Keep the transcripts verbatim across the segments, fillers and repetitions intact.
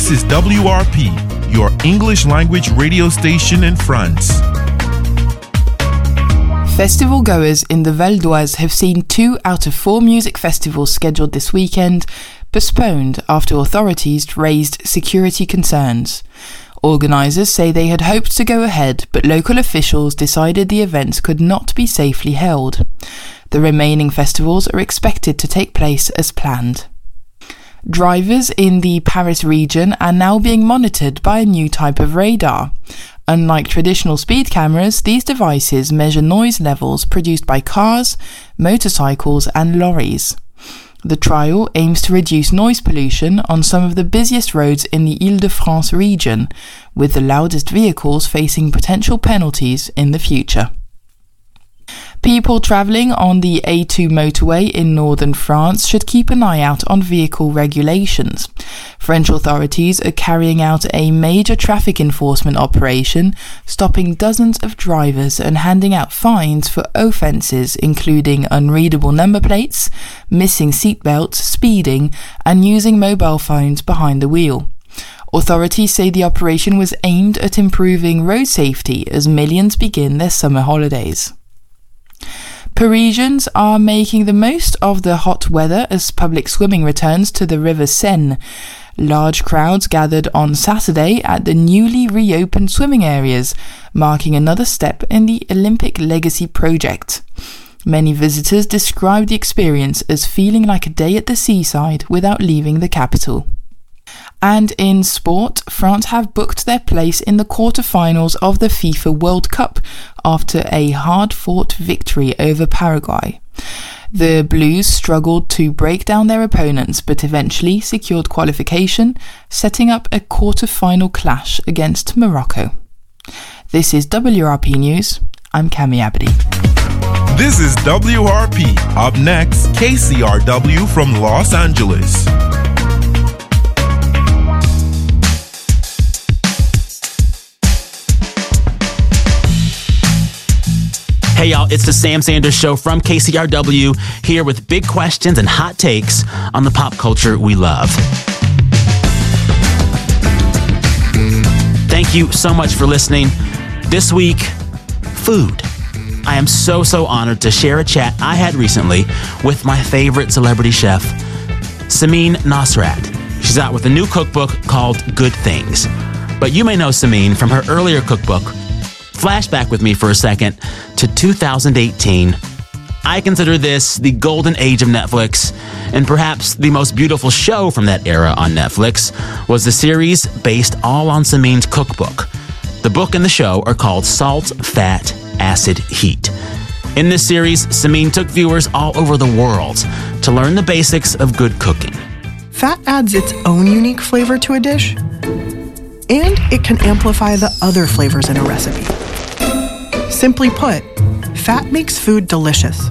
This is W R P, your English language radio station in France. Festival goers in the Val d'Oise have seen two out of four music festivals scheduled this weekend postponed after authorities raised security concerns. Organisers say they had hoped to go ahead, but local officials decided the events could not be safely held. The remaining festivals are expected to take place as planned. Drivers in the Paris region are now being monitored by a new type of radar. Unlike traditional speed cameras, these devices measure noise levels produced by cars, motorcycles and lorries. The trial aims to reduce noise pollution on some of the busiest roads in the Île-de-France region, with the loudest vehicles facing potential penalties in the future. People travelling on the A two motorway in northern France should keep an eye out on vehicle regulations. French authorities are carrying out a major traffic enforcement operation, stopping dozens of drivers and handing out fines for offences including unreadable number plates, missing seatbelts, speeding, and using mobile phones behind the wheel. Authorities say the operation was aimed at improving road safety as millions begin their summer holidays. Parisians are making the most of the hot weather as public swimming returns to the River Seine. Large crowds gathered on Saturday at the newly reopened swimming areas, marking another step in the Olympic Legacy project. Many visitors described the experience as feeling like a day at the seaside without leaving the capital. And in sport, France have booked their place in the quarter-finals of the FIFA World Cup after a hard-fought victory over Paraguay. The Blues struggled to break down their opponents but eventually secured qualification, setting up a quarter-final clash against Morocco. This is W R P News. I'm Cami Abdi. This is W R P. Up next, K C R W from Los Angeles. Hey y'all, it's the Sam Sanders Show from K C R W, here with big questions and hot takes on the pop culture we love. Thank you so much for listening. This week, food. I am so, so honored to share a chat I had recently with my favorite celebrity chef, Samin Nosrat. She's out with a new cookbook called Good Things. But you may know Samin from her earlier cookbook. Flashback with me for a second to two thousand eighteen. I consider this the golden age of Netflix, and perhaps the most beautiful show from that era on Netflix was the series based all on Samin's cookbook. The book and the show are called Salt, Fat, Acid, Heat. In this series, Samin took viewers all over the world to learn the basics of good cooking. Fat adds its own unique flavor to a dish, and it can amplify the other flavors in a recipe. Simply put, fat makes food delicious.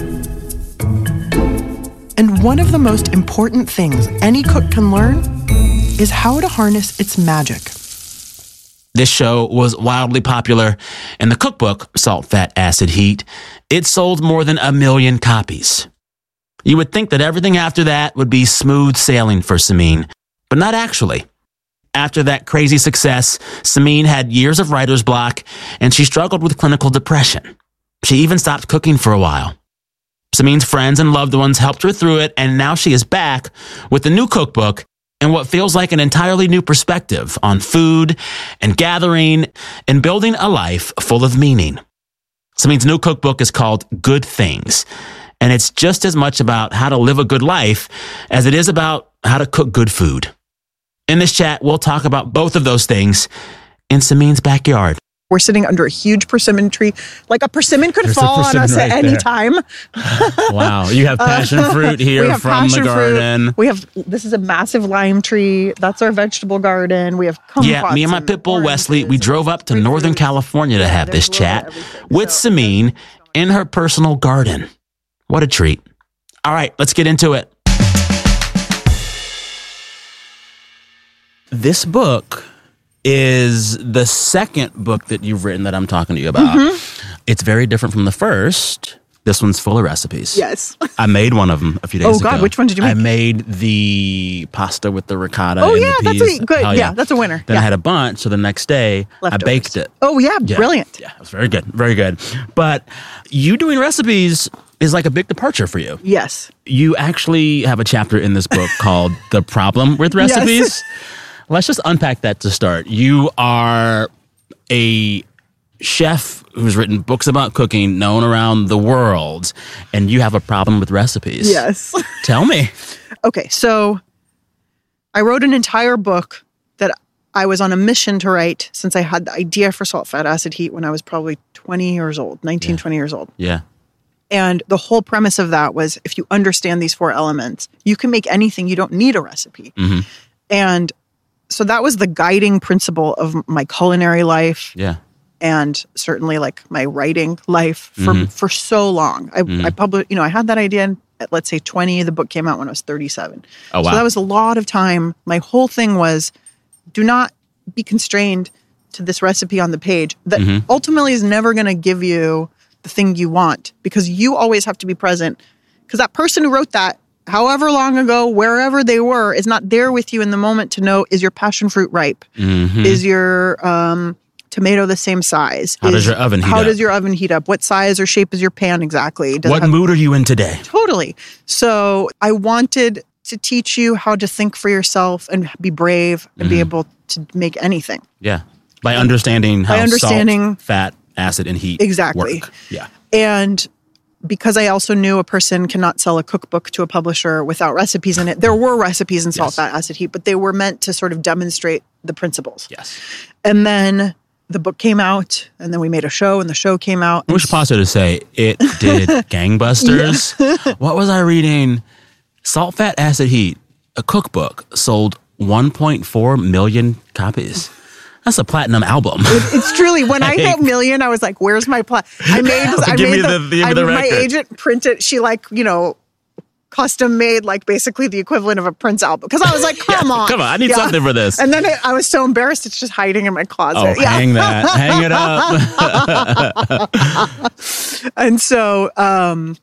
And one of the most important things any cook can learn is how to harness its magic. This show was wildly popular, and the cookbook, Salt, Fat, Acid, Heat, it sold more than a million copies. You would think that everything after that would be smooth sailing for Samin, but not actually. After that crazy success, Samin had years of writer's block, and she struggled with clinical depression. She even stopped cooking for a while. Samin's friends and loved ones helped her through it, and now she is back with a new cookbook and what feels like an entirely new perspective on food and gathering and building a life full of meaning. Samin's new cookbook is called Good Things, and it's just as much about how to live a good life as it is about how to cook good food. In this chat, we'll talk about both of those things in Samin's backyard. We're sitting under a huge persimmon tree. Like a persimmon could There's fall on us right at any there. time. Wow. You have passion Uh, fruit here we have from the passion garden. Fruit. We have, this is a massive lime tree. That's our vegetable garden. We have kumquats. Yeah, me and my pit bull Wesley, we drove up to Northern California to have this chat with Samin in her personal garden. What a treat. All right, let's get into it. This book is the second book that you've written that I'm talking to you about. Mm-hmm. It's very different from the first. This one's full of recipes. Yes. I made one of them a few days Oh, ago. God, which one did you make? I made the pasta with the ricotta Oh, and yeah, the that's peas. a, good. Hell Yeah. that's a winner. Then yeah. I had a bunch, so the next day Leftovers. I baked it. Oh, yeah, Yeah. brilliant. Yeah, it was very good. Very good. But you doing recipes is like a big departure for you. Yes. You actually have a chapter in this book called The Problem with Recipes. Yes. Let's just unpack that to start. You are a chef who's written books about cooking, known around the world, and you have a problem with recipes. Yes. Tell me. Okay, so I wrote an entire book that I was on a mission to write since I had the idea for Salt, Fat, Acid, Heat when I was probably twenty years old, nineteen, Yeah. twenty years old. Yeah. And the whole premise of that was if you understand these four elements, you can make anything. You don't need a recipe. Mm-hmm. And so that was the guiding principle of my culinary life. Yeah. And certainly like my writing life for, Mm-hmm. for so long. I, Mm-hmm. I published, you know, I had that idea at, let's say, twenty. The book came out when I was thirty-seven. Oh, wow. So that was a lot of time. My whole thing was do not be constrained to this recipe on the page that Mm-hmm. ultimately is never going to give you the thing you want, because you always have to be present. Because that person who wrote that, however long ago, wherever they were, is not there with you in the moment to know, is your passion fruit ripe? Mm-hmm. Is your um, tomato the same size? How Is- does your oven heat How up? does your oven heat up? What size or shape is your pan exactly? Does it What have- mood are you in today? Totally. So I wanted to teach you how to think for yourself and be brave and Mm-hmm. be able to make anything. Yeah. By understanding how By understanding- salt, fat, acid, and heat Exactly. work. Yeah. And because I also knew a person cannot sell a cookbook to a publisher without recipes in it, there were recipes in Salt, Yes. Fat, Acid, Heat, but they were meant to sort of demonstrate the principles. Yes. And then the book came out, and then we made a show, and the show came out. We should pause here to say it did gangbusters. What was I reading? Salt, Fat, Acid, Heat, a cookbook, sold one point four million copies. That's a platinum album. It's truly, when I hit million, I was like, where's my plat? I made, I Give made me the, the- give me I, the my record. agent printed, she like, you know, custom made like basically the equivalent of a Prince album. Because I was like, come on. Come on, I need something for this. And then it, I was so embarrassed, it's just hiding in my closet. Oh, Yeah. hang that. Hang it up. And so um,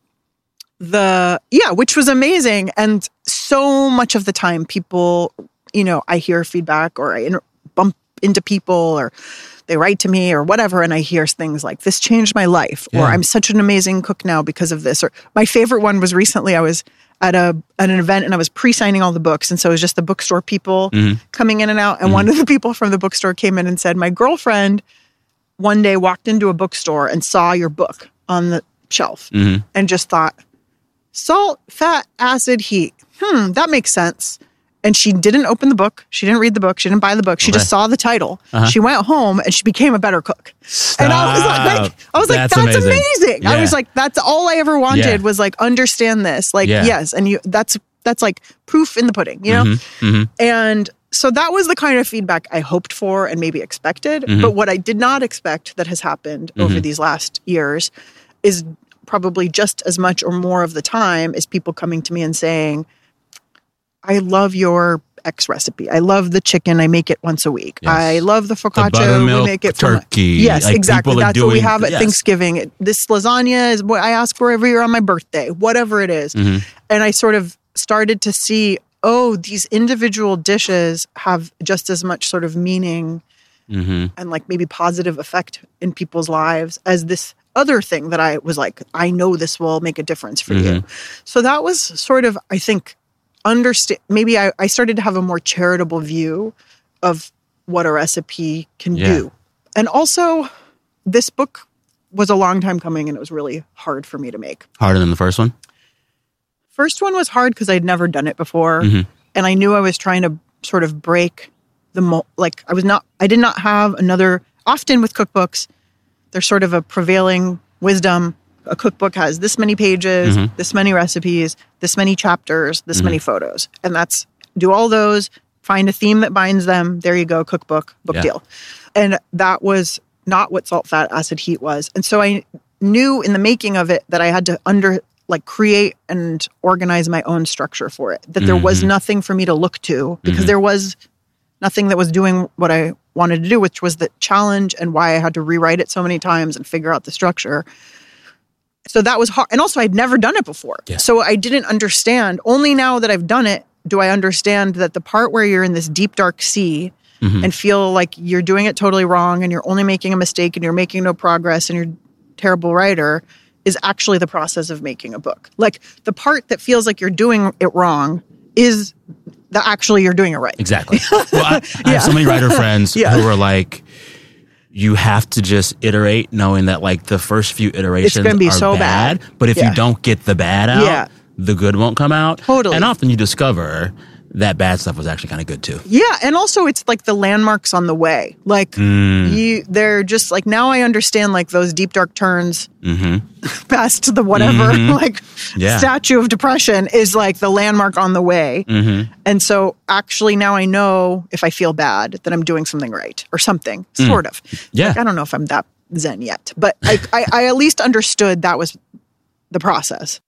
the, yeah, which was amazing. And so much of the time people, you know, I hear feedback or I in, bump into people or they write to me or whatever. And I hear things like, this changed my life, Yeah. or I'm such an amazing cook now because of this. Or my favorite one was recently I was at a at an event and I was pre-signing all the books. And so it was just the bookstore people Mm-hmm. coming in and out. And one of the people from the bookstore came in and said, my girlfriend one day walked into a bookstore and saw your book on the shelf Mm-hmm. and just thought, salt, fat, acid, heat. Hmm, that makes sense. And she didn't open the book. She didn't read the book. She didn't buy the book. She Okay. just saw the title. Uh-huh. She went home and she became a better cook. And I was like, I was like, That's that's, amazing. amazing. I Yeah. was like, that's all I ever wanted Yeah. was like, understand this. Like, Yeah. yes. And you, that's, that's like proof in the pudding, you know? Mm-hmm. Mm-hmm. And so that was the kind of feedback I hoped for and maybe expected. Mm-hmm. But what I did not expect that has happened over these last years is probably just as much or more of the time is people coming to me and saying, I love your X recipe. I love the chicken. I make it once a week. Yes. I love the focaccia. buttermilk we make it turkey. From, yes, Like, exactly. people are That's what we doing- have at yes. Thanksgiving. It- This lasagna is what I ask for every year on my birthday, whatever it is. Mm-hmm. And I sort of started to see, oh, these individual dishes have just as much sort of meaning Mm-hmm. and like maybe positive effect in people's lives as this other thing that I was like, I know this will make a difference for you. So that was sort of, I think, understand. Maybe I, I started to have a more charitable view of what a recipe can Yeah. do. And also, this book was a long time coming and it was really hard for me to make. Harder than the first one? First one was hard because I'd never done it before. Mhm. And I knew I was trying to sort of break the mold. Like I was not, I did not have another, often with cookbooks, there's sort of a prevailing wisdom. A cookbook has this many pages, Mhm. this many recipes, this many chapters, this many photos. And that's, do all those, find a theme that binds them. There you go, cookbook, book Yeah. deal. And that was not what Salt, Fat, Acid, Heat was. And so I knew in the making of it that I had to under, like create and organize my own structure for it. That there was nothing for me to look to because there was nothing that was doing what I wanted to do, which was the challenge and why I had to rewrite it so many times and figure out the structure. So that was hard. And also I'd never done it before. Yeah. So I didn't understand. Only now that I've done it, do I understand that the part where you're in this deep, dark sea mm-hmm. and feel like you're doing it totally wrong and you're only making a mistake and you're making no progress and you're a terrible writer is actually the process of making a book. Like the part that feels like you're doing it wrong is the actually you're doing it right. Exactly. Well, I, I Yeah. have so many writer friends Yeah. who are like, you have to just iterate knowing that like the first few iterations gonna be are so bad, bad. but if Yeah. you don't get the bad out, Yeah. the good won't come out. Totally. And often you discover that bad stuff was actually kind of good too. Yeah, and also it's like the landmarks on the way. Like Mm. you, they're just like now I understand like those deep dark turns Mm-hmm. past the whatever like Yeah. statue of depression is like the landmark on the way. Mm-hmm. And so actually now I know if I feel bad that I'm doing something right or something Mm. sort of. Yeah. Like, I don't know if I'm that zen yet, but I, I, I at least understood that was the process.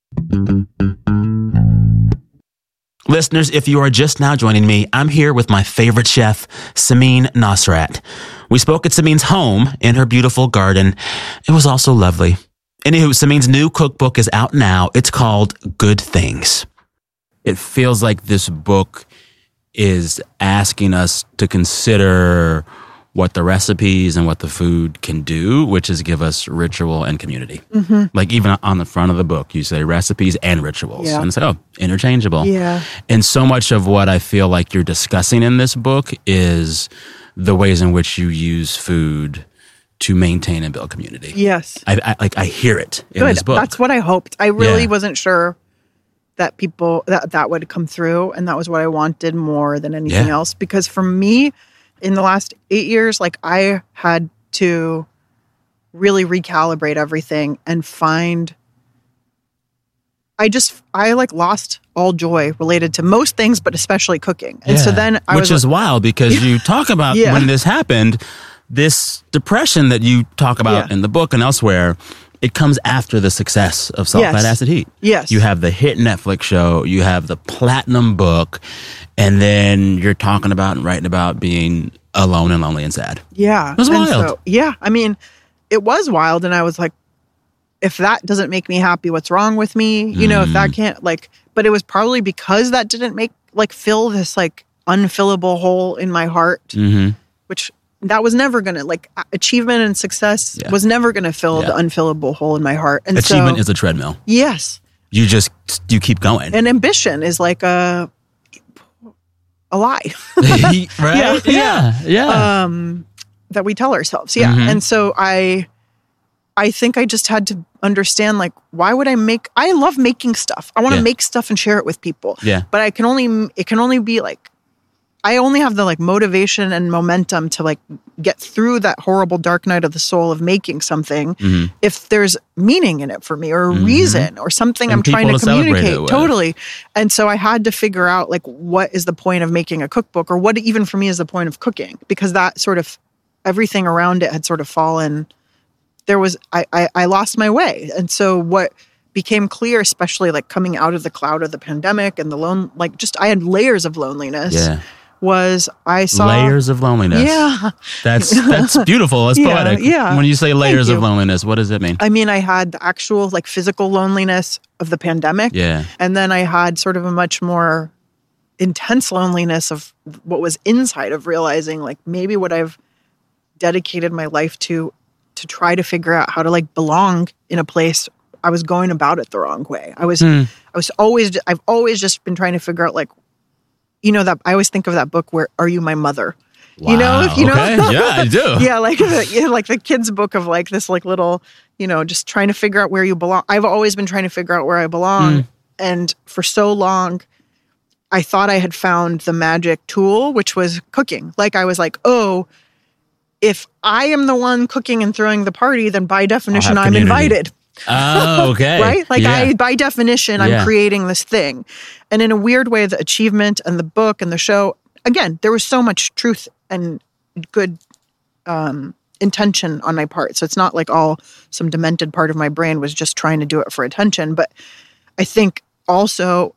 Listeners, if you are just now joining me, I'm here with my favorite chef, Samin Nosrat. We spoke at Samin's home in her beautiful garden. It was also lovely. Anywho, Samin's new cookbook is out now. It's called Good Things. It feels like this book is asking us to consider what the recipes and what the food can do, which is give us ritual and community. Mm-hmm. Like even on the front of the book, you say recipes and rituals. Yeah. And it's like, oh, interchangeable. Yeah. And so much of what I feel like you're discussing in this book is the ways in which you use food to maintain and build community. Yes. I, I like I hear it in Good. this book. That's what I hoped. I really Yeah. wasn't sure that people that that would come through, and that was what I wanted more than anything Yeah. else. Because for me, in the last eight years, like I had to really recalibrate everything and find. I just I like lost all joy related to most things, but especially cooking. And so Yeah. then I Which was is wild because you talk about Yeah. when this happened, this depression that you talk about Yeah. in the book and elsewhere, it comes after the success of Salt, Yes. Fat, Acid, Heat. Yes. You have the hit Netflix show, you have the platinum book, and then you're talking about and writing about being alone and lonely and sad. Yeah. It was And wild. So, yeah. I mean, it was wild. And I was like, if that doesn't make me happy, what's wrong with me? You know, if Mm. that can't like, but it was probably because that didn't make like fill this like unfillable hole in my heart, Mm-hmm. which that was never going to like a- achievement and success Yeah. was never going to fill Yeah. the unfillable hole in my heart. And Achievement so, is a treadmill. yes. You just, you keep going. And ambition is like a, a lie. right? Yeah. Yeah. Yeah. um, that we tell ourselves. Yeah. Mhm. And so I, I think I just had to understand, like, why would I make, I love making stuff. I want to Yeah. make stuff and share it with people. Yeah. But I can only, it can only be like, I only have the like motivation and momentum to like get through that horrible dark night of the soul of making something Mhm. if there's meaning in it for me or a Mhm. reason or something And I'm trying people to to celebrate communicate. it with. Totally. And so I had to figure out like what is the point of making a cookbook, or what even for me is the point of cooking, because that sort of everything around it had sort of fallen. There was I I, I lost my way. And so what became clear, especially like coming out of the cloud of the pandemic and the lone like just I had layers of loneliness. Yeah. Was I saw Layers of loneliness. Yeah. That's that's beautiful. That's Yeah, poetic. yeah. When you say layers Thank of you. loneliness, what does it mean? I mean, I had the actual like physical loneliness of the pandemic. Yeah. And then I had sort of a much more intense loneliness of what was inside of realizing like maybe what I've dedicated my life to, to try to figure out how to like belong in a place. I was going about it the wrong way. I was, Hmm. I was always, I've always just been trying to figure out like, you know, that I always think of that book where Are You My Mother? You know, Wow. if you know, Okay. Yeah, I do. yeah, like the, yeah, like the kid's book of like this like little, you know, just trying to figure out where you belong. I've always been trying to figure out where I belong. Mm. And for so long, I thought I had found the magic tool, which was cooking. Like I was like, oh, if I am the one cooking and throwing the party, then by definition, have I'm community. invited. Oh, okay. Right? Like Yeah. I, by definition, I'm Yeah. creating this thing. And in a weird way, the achievement and the book and the show, again, there was so much truth and good um, intention on my part. So it's not like all some demented part of my brain was just trying to do it for attention. But I think also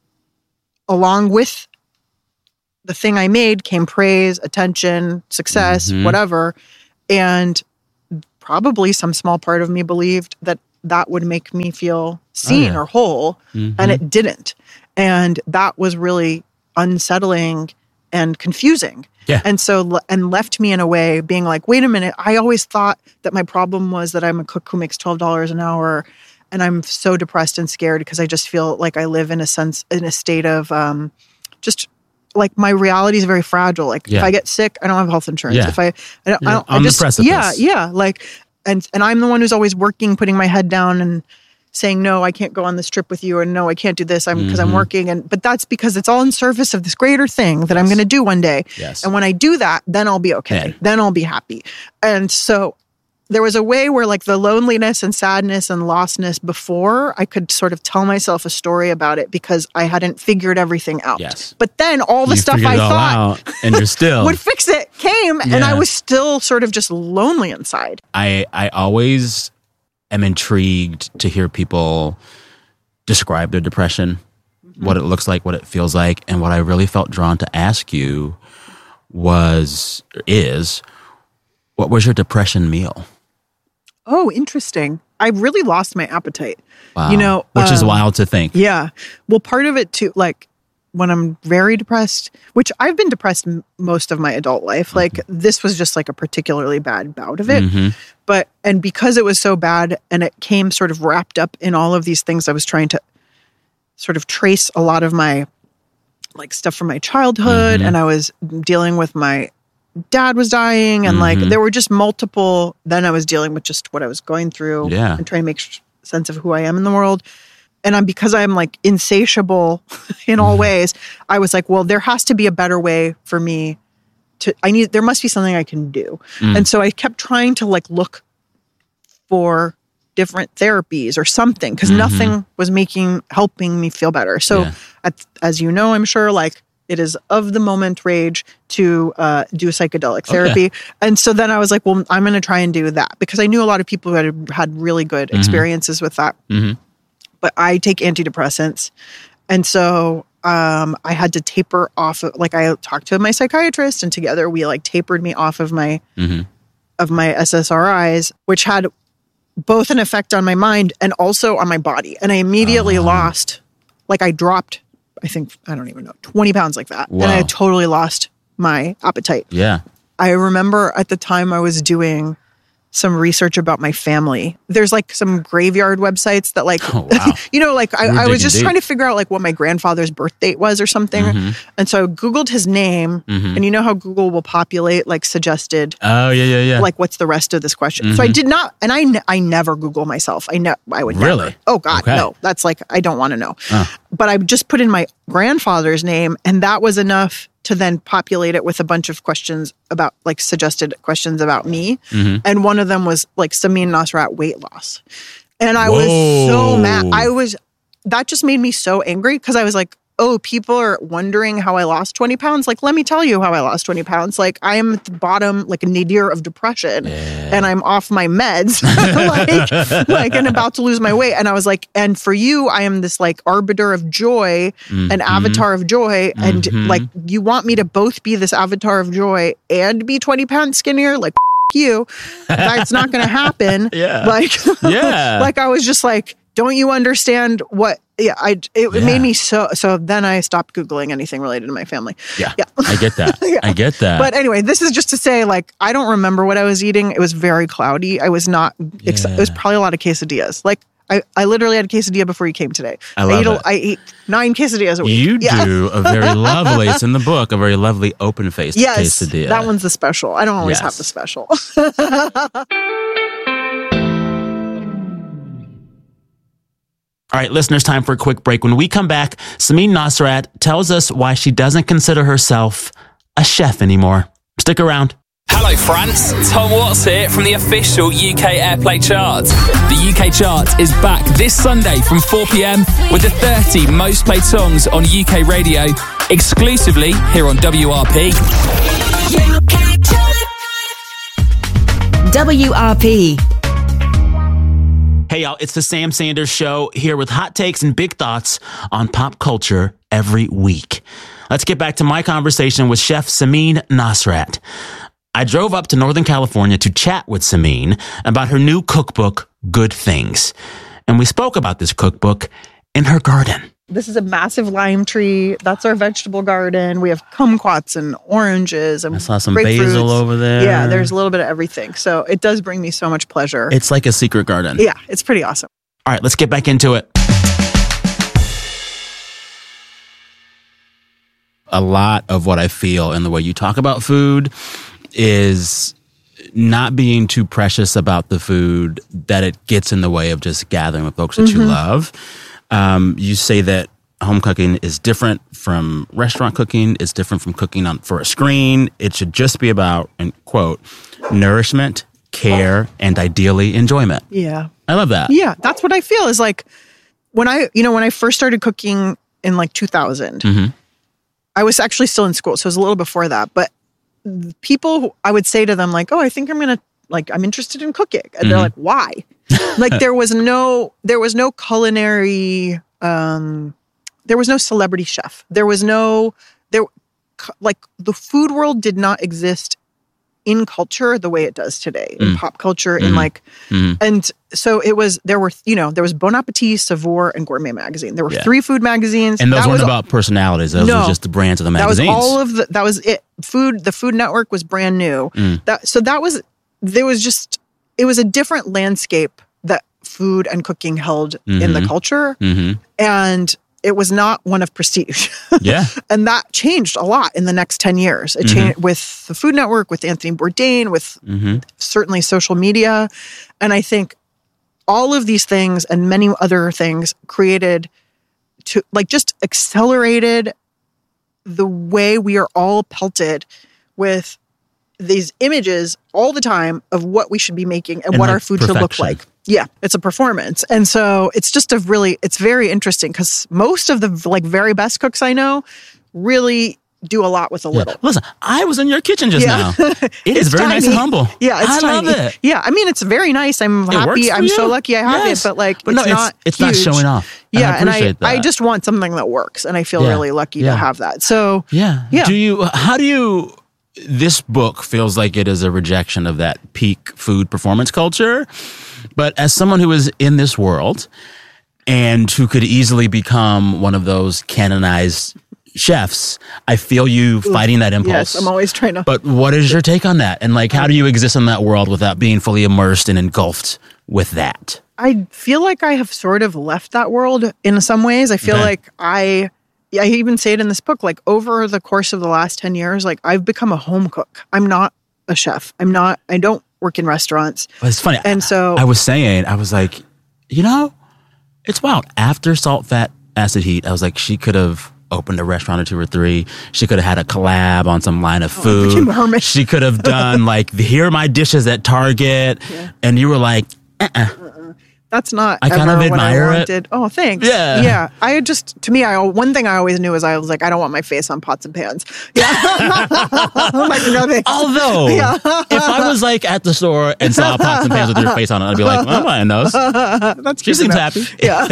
along with the thing I made came praise, attention, success, Mhm. whatever. And probably some small part of me believed that that would make me feel seen Oh, yeah. or whole, Mhm. and it didn't. And that was really unsettling and confusing. Yeah. And so, and left me in a way being like, wait a minute, I always thought that my problem was that I'm a cook who makes twelve dollars an hour, and I'm so depressed and scared because I just feel like I live in a sense, in a state of um, just like my reality is very fragile. Like Yeah. if I get sick, I don't have health insurance. Yeah. If I, I don't, You're I, don't, I on the just, precipice. yeah, yeah. Like, and, and I'm the one who's always working, putting my head down and saying, no, I can't go on this trip with you. And no, I can't do this. I'm because I'm Mhm. working. And, but that's because it's all in service of this greater thing that I'm going to do one day. Yes. And when I do that, then I'll be okay. Yeah. Then I'll be happy. And so there was a way where like the loneliness and sadness and lostness before, I could sort of tell myself a story about it because I hadn't figured everything out. Yes. But then all the You stuff figured I it all thought out, and you're still. would fix it came, and Yeah. I was still sort of just lonely inside. I I always am intrigued to hear people describe their depression, what it looks like, what it feels like, and what I really felt drawn to ask you was is what was your depression meal? Oh, interesting. I really lost my appetite. Wow. You know, which is um, wild to think. Yeah. Well, part of it too, like when I'm very depressed, which I've been depressed m- most of my adult life, like this was just like a particularly bad bout of it. Mhm. But, and because it was so bad and it came sort of wrapped up in all of these things, I was trying to sort of trace a lot of my like stuff from my childhood. Mhm. And I was dealing with my dad was dying and like Mhm. there were just multiple, then I was dealing with just what I was going through Yeah. and trying to make sh- sense of who I am in the world. And I'm, because I'm like insatiable in all ways, I was like, well, there has to be a better way for me to, I need, there must be something I can do. Mm. And so I kept trying to like look for different therapies or something because Mhm. nothing was making, helping me feel better. So Yeah. at, as you know, I'm sure like it is of the moment rage to uh, do psychedelic therapy. And so then I was like, well, I'm going to try and do that because I knew a lot of people who had had really good Mhm. experiences with that. Mhm. But I take antidepressants. And so um, I had to taper off of, like I talked to my psychiatrist and together we like tapered me off of my, Mhm. of my S S R Is, which had both an effect on my mind and also on my body. And I immediately Oh. lost, like I dropped, I think, I don't even know, twenty pounds like that. Wow. And I totally lost my appetite. Yeah. I remember at the time I was doing some research about my family. There's like some graveyard websites that like, Oh, wow. you know, like I, You were I was digging just deep. trying to figure out like what my grandfather's birth date was or something. Mhm. And so I Googled his name Mhm. and you know how Google will populate like suggested Oh, yeah, yeah, yeah. like what's the rest of this question. So I Mhm. did not, and I ne- I never Google myself. I know I would Really? never. Oh God, Okay. no. That's like I don't want to know. Uh. But I just put in my grandfather's name, and that was enough to then populate it with a bunch of questions about like suggested questions about me. Mhm. And one of them was like Samin Nosrat weight loss, and I was so Whoa. mad. I was that just made me so angry because I was like, oh, people are wondering how I lost twenty pounds. Like, let me tell you how I lost twenty pounds. Like, I am at the bottom, like a nadir of depression, and I'm off my meds, like, like, and about to lose my weight. And I was like, and for you, I am this like arbiter of joy, an Mhm. avatar of joy. And Mhm. like, you want me to both be this avatar of joy and be twenty pounds skinnier? Like, f- you. That's not going to happen. Yeah. Like, Yeah. like I was just like, don't you understand what? Yeah, I. It Yeah. made me so. So then I stopped Googling anything related to my family. Yeah. Yeah. I get that. Yeah. I get that. But anyway, this is just to say, like, I don't remember what I was eating. It was very cloudy. I was not. Ex- It was Yeah. probably a lot of quesadillas. Like, I, I literally had a quesadilla before you came today. I love ate a, it. I ate nine quesadillas a week. you Yeah. do a very lovely, it's in the book, a very lovely open-faced Yes, quesadilla. that one's the special. I don't always Yes. have the special. All right, listeners, time for a quick break. When we come back, Samin Nosrat tells us why she doesn't consider herself a chef anymore. Stick around. Hello, France. Tom Watts here from the official U K Airplay chart. The U K chart is back this Sunday from four p.m. with the thirty most played songs on U K radio, exclusively here on W R P. W R P. Hey, y'all, it's the Sam Sanders Show here with hot takes and big thoughts on pop culture every week. Let's get back to my conversation with Chef Samin Nosrat. I drove up to Northern California to chat with Samin about her new cookbook, good things. And we spoke about this cookbook in her garden. This is a massive lime tree. That's our vegetable garden. We have kumquats and oranges and I saw some grapefruits. basil over there. Yeah, there's a little bit of everything. So it does bring me so much pleasure. It's like a secret garden. Yeah, it's pretty awesome. All right, let's get back into it. A lot of what I feel in the way you talk about food is not being too precious about the food, that it gets in the way of just gathering with folks that mm-hmm. you love. Um, you say that home cooking is different from restaurant cooking. It's different from cooking on for a screen. It should just be about, and quote, nourishment, care, and ideally enjoyment. Yeah. I love that. Yeah, that's what I feel is like when I, you know, when I first started cooking in like two thousand, mm-hmm. I was actually still in school. So it was a little before that. But people, I would say to them like, oh, I think I'm going to, like, I'm interested in cooking. And mm-hmm. they're like, why? Like there was no, there was no culinary, um, there was no celebrity chef. There was no, there, like the food world did not exist in culture the way it does today, in mm. pop culture, mm-hmm. in like, mm-hmm. and so it was, there were, you know, there was Bon Appetit, Savoir, and Gourmet Magazine. There were yeah. three food magazines. And those that weren't was, about personalities. Those no, were just the brands of the magazines. That was all of the, that was it. Food, the Food Network was brand new. Mm. That So that was, there was just, it was a different landscape that food and cooking held mm-hmm. in the culture. Mm-hmm. And it was not one of prestige. Yeah. And that changed a lot in the next ten years. It mm-hmm. changed with the Food Network, with Anthony Bourdain, with mm-hmm. certainly social media. And I think all of these things and many other things created to like just accelerated the way we are all pelted with these images all the time of what we should be making and, and what like our food perfection. should look like. Yeah, it's a performance. And so it's just a really, it's very interesting because most of the like very best cooks I know really do a lot with a little. Yeah. Listen, I was in your kitchen just yeah. now. It is very tiny. nice and humble. Yeah, it's I tiny. love it. Yeah, I mean, it's very nice. I'm it happy. I'm you. so lucky I have yes. it, but like, but it's no, not It's, it's huge. not showing off. And yeah, I and I, that. I just want something that works. And I feel yeah. really lucky yeah. to have that. So, yeah. yeah. Do you, how do you, this book feels like it is a rejection of that peak food performance culture. But as someone who is in this world and who could easily become one of those canonized chefs, I feel you fighting that impulse. Yes, I'm always trying to. But what is your take on that? And like, how do you exist in that world without being fully immersed and engulfed with that? I feel like I have sort of left that world in some ways. I feel okay. like I... I even say it in this book, like over the course of the last ten years, like I've become a home cook. I'm not a chef. I'm not, I don't work in restaurants. Well, it's funny. And so I was saying, I was like, you know, it's wild. After Salt, Fat, Acid, Heat, I was like, she could have opened a restaurant or two or three. She could have had a collab on some line of food. Oh, she could have done like, here are my dishes at Target. Yeah. And you were like, uh-uh. uh-uh. That's not I kind ever of admire what I it. wanted. Oh, thanks. Yeah. Yeah. I just, to me, I one thing I always knew is I was like, I don't want my face on pots and pans. Yeah. I'm like, no thanks. Although, yeah. if I was like at the store and saw pots and pans with your face on it, I'd be like, well, I'm buying those. That's she seems happy. Yeah.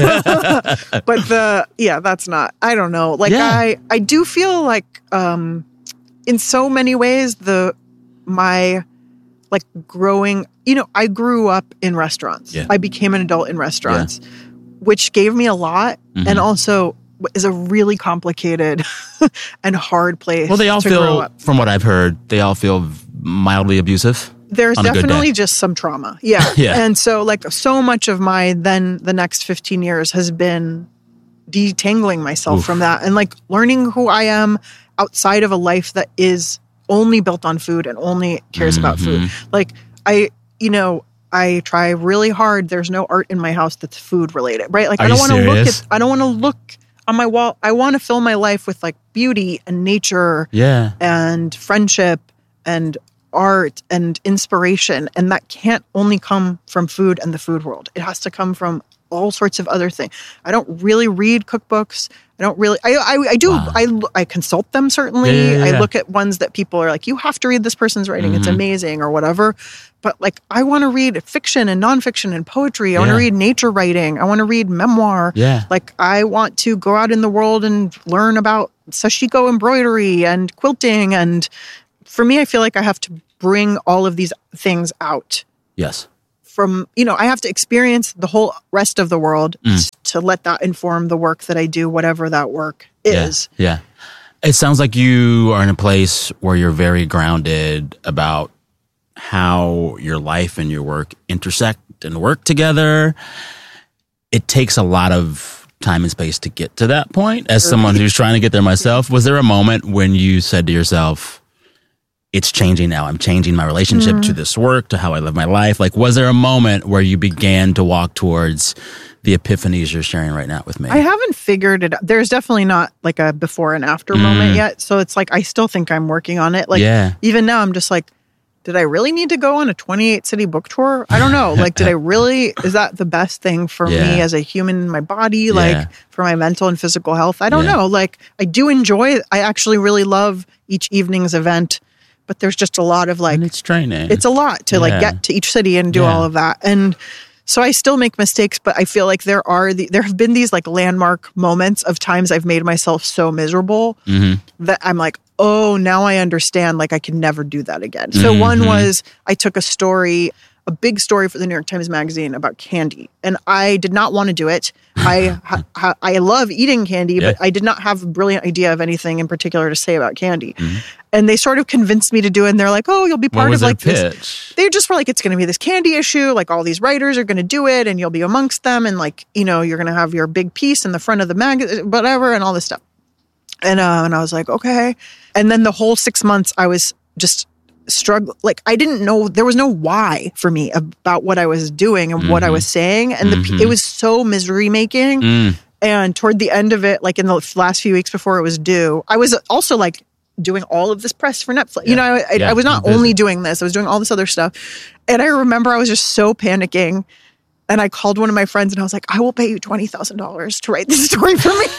But the, yeah, that's not, I don't know. Like yeah. I, I do feel like, um, in so many ways, the, my, like growing, you know, I grew up in restaurants. Yeah. I became an adult in restaurants, yeah. which gave me a lot mm-hmm. and also is a really complicated and hard place. Well, they all to feel, grow up. From what I've heard, they all feel mildly abusive. There's definitely just some trauma. Yeah. yeah. And so like so much of my then the next fifteen years has been detangling myself Oof. from that and like learning who I am outside of a life that is only built on food and only cares mm-hmm. about food. Like I, you know, I try really hard. There's no art in my house that's food related, right? Like Are I don't want to look serious? at, I don't want to look on my wall. I want to fill my life with like beauty and nature yeah. and friendship and art and inspiration. And that can't only come from food and the food world. It has to come from all sorts of other things. I don't really read cookbooks. I don't really, I I, I do, wow. I, I consult them certainly. Yeah, yeah, yeah. I look at ones that people are like, you have to read this person's writing. Mm-hmm. It's amazing or whatever. But like, I want to read fiction and nonfiction and poetry. I yeah. want to read nature writing. I want to read memoir. Yeah. Like I want to go out in the world and learn about sashiko embroidery and quilting. And for me, I feel like I have to bring all of these things out. Yes. from, you know, I have to experience the whole rest of the world Mm. to let that inform the work that I do, whatever that work is. Yeah. yeah. It sounds like you are in a place where you're very grounded about how your life and your work intersect and work together. It takes a lot of time and space to get to that point. As someone who's trying to get there myself, was there a moment when you said to yourself, it's changing now, I'm changing my relationship Mm. to this work, to how I live my life? Like, was there a moment where you began to walk towards the epiphanies you're sharing right now with me? I haven't figured it out. There's definitely not like a before and after Mm. moment yet. So it's like, I still think I'm working on it. Like, Yeah. even now, I'm just like, did I really need to go on a twenty-eight city book tour? I don't know. Like, did I really, is that the best thing for Yeah. me as a human in my body? Like, Yeah. for my mental and physical health? I don't Yeah. know. Like, I do enjoy, I actually really love each evening's event, but there's just a lot of like, And it's training. it's a lot to like Yeah. get to each city and do Yeah. all of that. And so I still make mistakes, but I feel like there are the, there have been these like landmark moments of times I've made myself so miserable Mhm. that I'm like, oh, now I understand. Like I can never do that again. So one Mhm. was I took a story, a big story for the New York Times Magazine about candy, and I did not want to do it. I ha, ha, I love eating candy, Yeah. but I did not have a brilliant idea of anything in particular to say about candy. Mhm. And they sort of convinced me to do it. And they're like, oh, you'll be What part was of their like this. pitch? They just were like, it's going to be this candy issue. Like all these writers are going to do it and you'll be amongst them. And like, you know, you're going to have your big piece in the front of the mag, whatever, and all this stuff. And, uh, and I was like, okay. And then the whole six months I was just struggling. Like I didn't know, there was no why for me about what I was doing and what I Mhm. was saying. And the, Mhm. it was so misery making. Mm. And toward the end of it, like in the last few weeks before it was due, I was also like doing all of this press for Netflix. You know, I, I, Yeah. I was not Busy. only doing this, I was doing all this other stuff. And I remember I was just so panicking. And I called one of my friends and I was like, I will pay you twenty thousand dollars to write this story for me.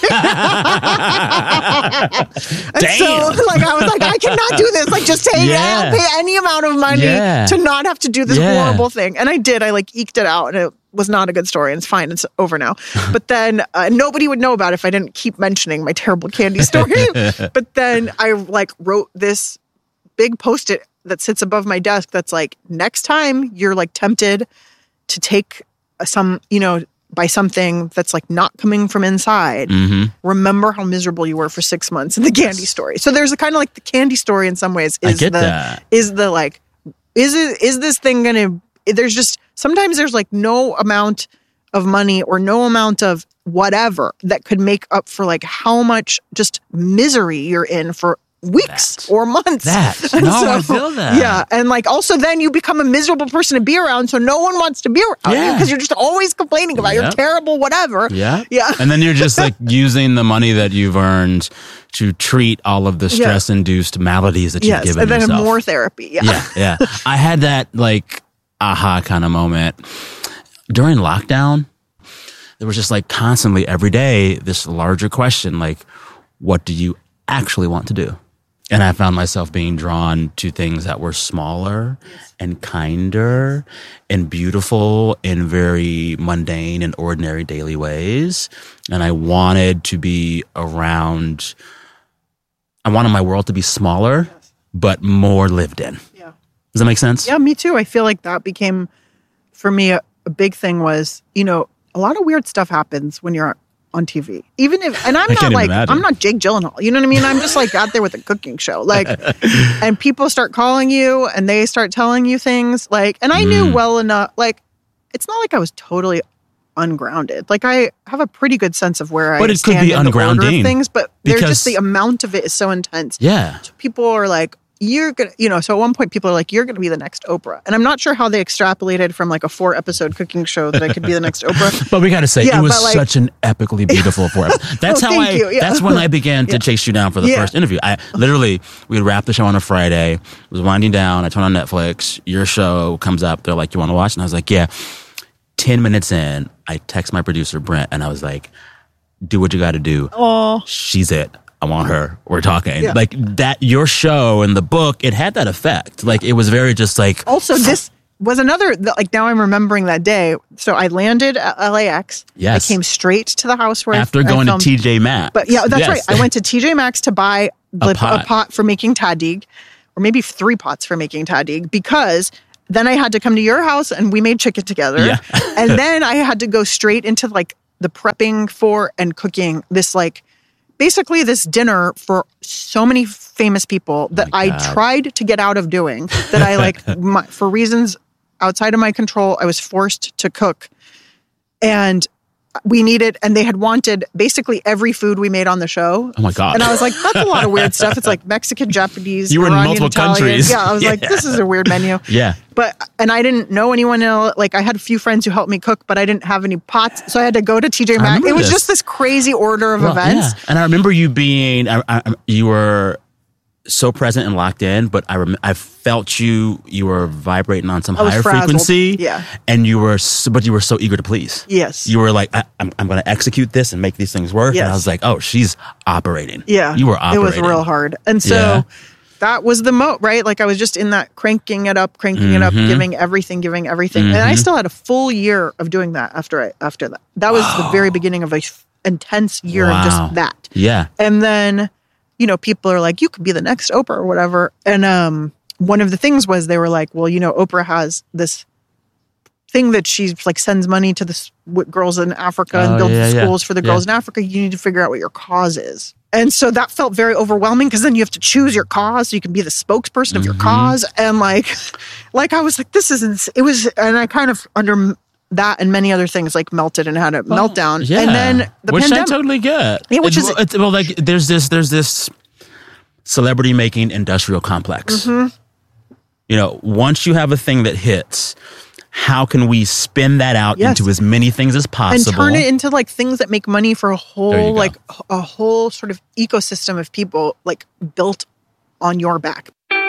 And Damn. so like, I was like, I cannot do this. Like just take Yeah. I'll pay any amount of money Yeah. to not have to do this Yeah. horrible thing. And I did. I like eked it out and it was not a good story. And it's fine. It's over now. But then uh, nobody would know about it if I didn't keep mentioning my terrible candy story. But then I like wrote this big Post-it that sits above my desk that's like, next time you're like tempted to take some, you know, by something that's like not coming from inside, Mhm. remember how miserable you were for six months in the candy story. So there's a kind of like the candy story in some ways I is get the, that. is the like, is it, is this thing going to, there's just, sometimes there's like no amount of money or no amount of whatever that could make up for like how much just misery you're in for weeks That. or months. That. And No, I feel that. Yeah. And like also then you become a miserable person to be around. So no one wants to be around you Yeah. because you're just always complaining about your Yep. terrible whatever. Yeah. Yeah. And then you're just like using the money that you've earned to treat all of the Yeah. stress induced maladies that you've Yes. given And then yourself. more therapy. Yeah. yeah, yeah. I had that like aha kind of moment during lockdown. There was just like constantly every day this larger question, like, what do you actually want to do? And I found myself being drawn to things that were smaller and kinder and beautiful in very mundane and ordinary daily ways. And I wanted to be around, I wanted my world to be smaller, but more lived in. Yeah. Does that make sense? Yeah, me too. I feel like that became, for me, a, a big thing was, you know, a lot of weird stuff happens when you're on T V. Even if, and I'm I not can't like, imagine. I'm not Jake Gyllenhaal. You know what I mean? I'm just like out there with a cooking show. Like, and people start calling you and they start telling you things like, and I knew Mm. well enough, like, it's not like I was totally ungrounded. Like I have a pretty good sense of where But I it could stand be in the order ungrounding of things, but there's because- just the amount of it is so intense. Yeah. So people are like, you're gonna, you know, so at one point people are like, you're gonna be the next Oprah. And I'm not sure how they extrapolated from like a four episode cooking show that I could be the next Oprah. But we got to say, Yeah, it was but, like- such an epically beautiful four episodes. That's Oh, how thank I, you, yeah. that's when I began to Yeah. chase you down for the Yeah. first interview. I literally, we would wrap the show on a Friday, it was winding down, I turn on Netflix, your show comes up, they're like, you want to watch? And I was like, yeah. ten minutes in, I text my producer, Brent, and I was like, do what you got to do. Oh, She's it. I want her. We're talking. Yeah. Like that, your show and the book, it had that effect. Like it was very just like, also this was another, like now I'm remembering that day. So I landed at L A X. Yes. I came straight to the house where I- after I going to filmed. T J Maxx. But yeah, that's Yes. right. I went to T J Maxx to buy the, A a, pot. pot. for making tahdig, or maybe three pots for making tahdig, because then I had to come to your house and we made chicken together. Yeah. And then I had to go straight into like the prepping for and cooking this like, basically this dinner for so many famous people that Oh my I God. tried to get out of doing that I like, my, for reasons outside of my control, I was forced to cook. And we needed, and they had wanted basically every food we made on the show. Oh my God. And I was like, that's a lot of weird stuff. It's like Mexican, Japanese, You were in Iranian, multiple Italian. countries. Yeah, I was like, Yeah. this is a weird menu. Yeah. But, and I didn't know anyone else. Like I had a few friends who helped me cook, but I didn't have any pots. So I had to go to T J Maxx. remember It was this. just this crazy order of Well, events. yeah. And I remember you being, I, I, you were so present and locked in, but I rem- I felt you, you were vibrating on some I was higher frazzled. frequency. Yeah. And you were, so, but you were so eager to please. Yes. You were like, I, I'm, I'm going to execute this and make these things work. Yes. And I was like, oh, she's operating. Yeah. You were operating. It was real hard. And so Yeah. that was the mo, right? Like I was just in that cranking it up, cranking it up, Mm-hmm. giving everything, giving everything. And I still had a full year of doing that after I, after that. That was the very beginning of a f- intense year of Wow. just that. Yeah. And then, you know, people are like, you could be the next Oprah or whatever. And um, one of the things was they were like, well, you know, Oprah has this thing that she like sends money to the s- w- girls in Africa Oh, and builds yeah, yeah. schools for the girls in Africa. You need to figure out what your cause is. And so that felt very overwhelming because then you have to choose your cause so you can be the spokesperson of your cause. And like, like I was like, this isn't, it was, and I kind of under that and many other things like melted and had a meltdown. Yeah. And then the which pandemic. I totally get. Yeah, which it's, is- it's, well, like there's this there's this celebrity making industrial complex. Mm-hmm. You know, once you have a thing that hits, how can we spin that out Yes. into as many things as and possible? turn it into like things that make money for a There you whole go. like a whole sort of ecosystem of people like built on your back.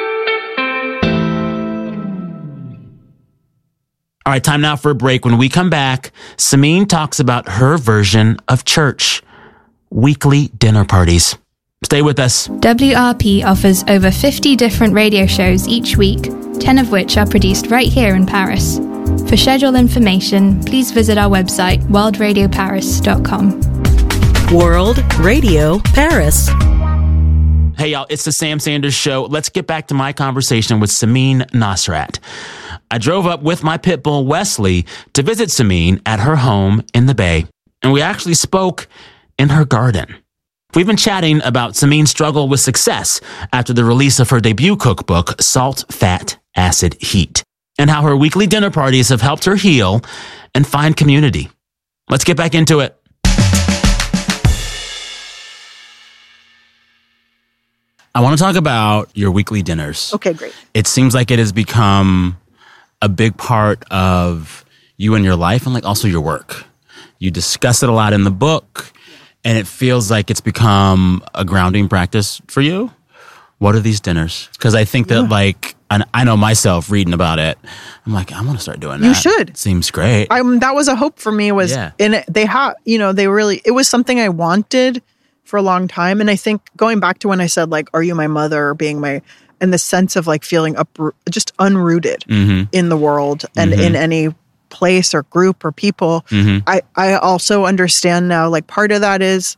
All right, time now for a break. When we come back, Samin talks about her version of church, weekly dinner parties. Stay with us. W R P offers over fifty different radio shows each week, ten of which are produced right here in Paris. For schedule information, please visit our website, world radio paris dot com. World Radio Paris. Hey, y'all, it's the Sam Sanders Show. Let's get back to my conversation with Samin Nosrat. I drove up with my pit bull, Wesley, to visit Samin at her home in the Bay. And we actually spoke in her garden. We've been chatting about Samin's struggle with success after the release of her debut cookbook, Salt, Fat, Acid, Heat, and how her weekly dinner parties have helped her heal and find community. Let's get back into it. I want to talk about your weekly dinners. Okay, great. It seems like it has become a big part of you and your life and like also your work. You discuss it a lot in the book and it feels like it's become a grounding practice for you. What are these dinners? Because I think that yeah. like, and I know myself reading about it, I'm like, I'm going to start doing that. You should. It seems great. Um, that was a hope for me was Yeah. in it. They have, you know, they really, it was something I wanted for a long time. And I think going back to when I said like, are you my mother or being my, and the sense of like feeling up, just unrooted Mm-hmm. in the world and Mhm. in any place or group or people. Mhm. I, I also understand now, like part of that is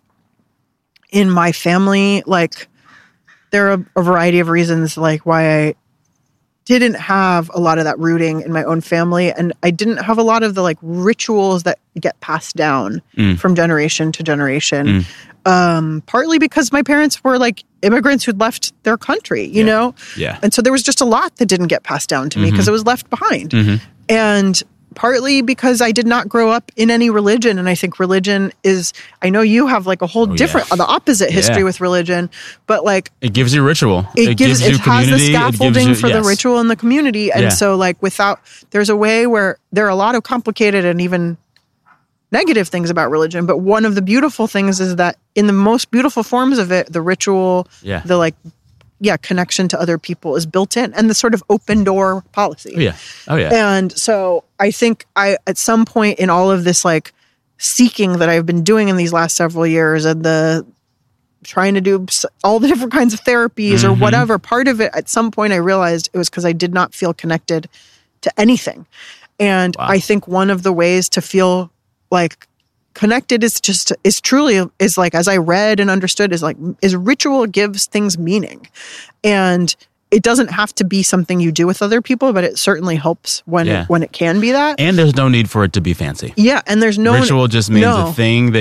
in my family, like there are a variety of reasons like why I didn't have a lot of that rooting in my own family. And I didn't have a lot of the like rituals that get passed down Mm. from generation to generation. Um, partly because my parents were like immigrants who'd left their country, you Yeah. know? Yeah. And so there was just a lot that didn't get passed down to me because Mhm. it was left behind. Mhm. And partly because I did not grow up in any religion. And I think religion is, I know you have like a whole Oh, yeah. different, the opposite history Yeah. with religion, but like It gives you ritual. it, gives, you it has the community. It gives scaffolding you- for the yes. ritual and the community. And Yeah. so like without, there's a way where there are a lot of complicated and even negative things about religion. But one of the beautiful things is that in the most beautiful forms of it, the ritual, Yeah. the like, yeah, connection to other people is built in and the sort of open door policy. Oh, yeah. Oh, yeah. And so I think I, at some point in all of this like seeking that I've been doing in these last several years and the trying to do s- all the different kinds of therapies or Mhm. whatever, part of it, at some point I realized it was because I did not feel connected to anything. And Wow. I think one of the ways to feel like connected is just, is truly, is like, as I read and understood, is like, is ritual gives things meaning. And it doesn't have to be something you do with other people, but it certainly helps when Yeah. it, when it can be that. And there's no need for it to be fancy. Yeah, and there's no Ritual just means no. a thing that